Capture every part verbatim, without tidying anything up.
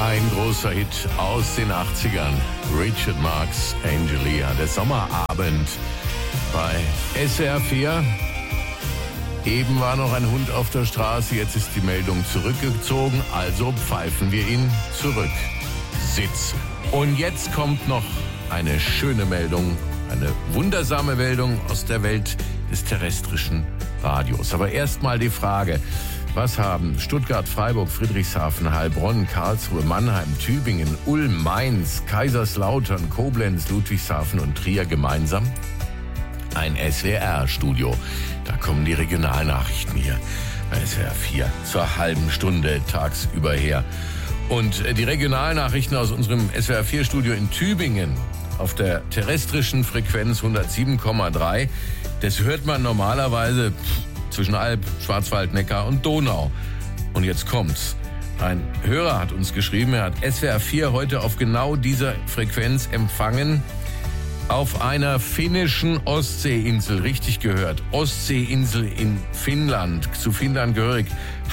Ein großer Hit aus den achtzigern. Richard Marx, Angelia. Der Sommerabend bei S W R vier. Eben war noch ein Hund auf der Straße, jetzt ist die Meldung zurückgezogen, also pfeifen wir ihn zurück. Sitz. Und jetzt kommt noch eine schöne Meldung, eine wundersame Meldung aus der Welt des terrestrischen Radios. Aber erstmal die Frage: Was haben Stuttgart, Freiburg, Friedrichshafen, Heilbronn, Karlsruhe, Mannheim, Tübingen, Ulm, Mainz, Kaiserslautern, Koblenz, Ludwigshafen und Trier gemeinsam? Ein S W R-Studio. Da kommen die Regionalnachrichten hier bei S W R vier zur halben Stunde tagsüber her. Und die Regionalnachrichten aus unserem S W R vier-Studio in Tübingen auf der terrestrischen Frequenz hundertsieben Komma drei, das hört man normalerweise pff, zwischen Alb, Schwarzwald, Neckar und Donau. Und jetzt kommt's. Ein Hörer hat uns geschrieben, er hat S W R vier heute auf genau dieser Frequenz empfangen, auf einer finnischen Ostseeinsel, richtig gehört, Ostseeinsel in Finnland, zu Finnland gehörig,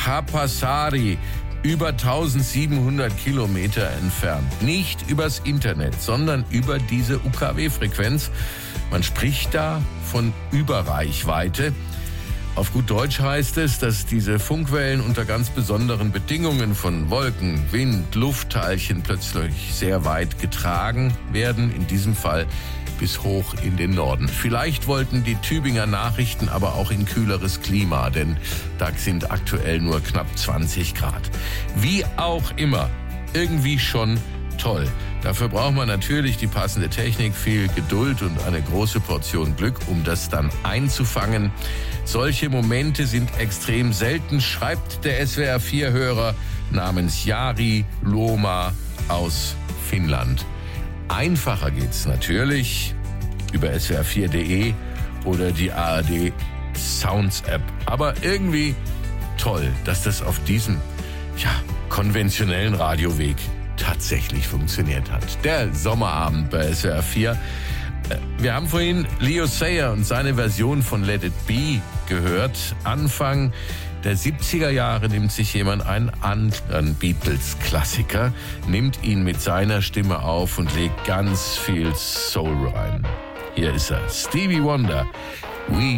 Hapasari, über eintausendsiebenhundert Kilometer entfernt. Nicht übers Internet, sondern über diese U K W-Frequenz. Man spricht da von Überreichweite. Auf gut Deutsch heißt es, dass diese Funkwellen unter ganz besonderen Bedingungen von Wolken, Wind, Luftteilchen plötzlich sehr weit getragen werden, in diesem Fall bis hoch in den Norden. Vielleicht wollten die Tübinger Nachrichten aber auch in kühleres Klima, denn da sind aktuell nur knapp zwanzig Grad. Wie auch immer, irgendwie schon toll. Dafür braucht man natürlich die passende Technik, viel Geduld und eine große Portion Glück, um das dann einzufangen. Solche Momente sind extrem selten, schreibt der S W R vier-Hörer namens Jari Loma aus Finnland. Einfacher geht's natürlich über S W R vier Punkt de oder die A R D Sounds App. Aber irgendwie toll, dass das auf diesem ja, konventionellen Radioweg tatsächlich funktioniert hat. Der Sommerabend bei S W R vier. Wir haben vorhin Leo Sayer und seine Version von Let It Be gehört. Anfang der siebziger Jahre nimmt sich jemand einen anderen Beatles-Klassiker, nimmt ihn mit seiner Stimme auf und legt ganz viel Soul rein. Hier ist er, Stevie Wonder. We